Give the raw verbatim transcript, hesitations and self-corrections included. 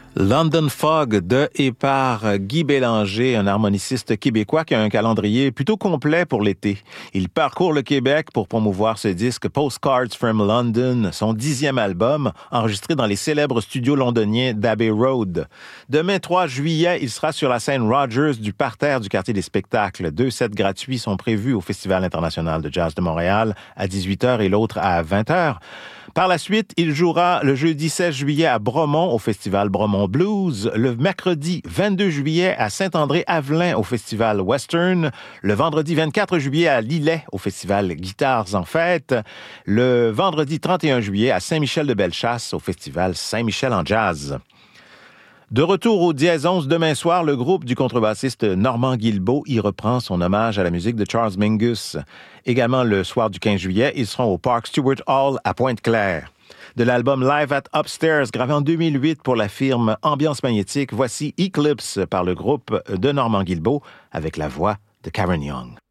London Fog de et par Guy Bélanger, un harmoniciste québécois qui a un calendrier plutôt complet pour l'été. Il parcourt le Québec pour promouvoir ce disque Postcards from London, son dixième album, enregistré dans les célèbres studios londoniens d'Abbey Road. Demain trois juillet, il sera sur la scène Rogers du parterre du quartier des spectacles. Deux sets gratuits sont prévus au Festival international de jazz de Montréal à dix-huit heures et l'autre à vingt heures. Par la suite, il jouera le jeudi seize juillet à Bromont au Festival Bromont Blues, le mercredi vingt-deux juillet à Saint-André-Avelin au Festival Western, le vendredi vingt-quatre juillet à Lillet au Festival Guitares en Fête, le vendredi trente et un juillet à Saint-Michel-de-Bellechasse au Festival Saint-Michel en Jazz. De retour au Dièse onze demain soir, le groupe du contrebassiste Normand Guilbeault y reprend son hommage à la musique de Charles Mingus. Également le soir du quinze juillet, ils seront au Park Stewart Hall à Pointe-Claire. De l'album Live at Upstairs, gravé en deux mille huit pour la firme Ambiance Magnétique, voici Eclipse par le groupe de Normand Guilbeault avec la voix de Karen Young.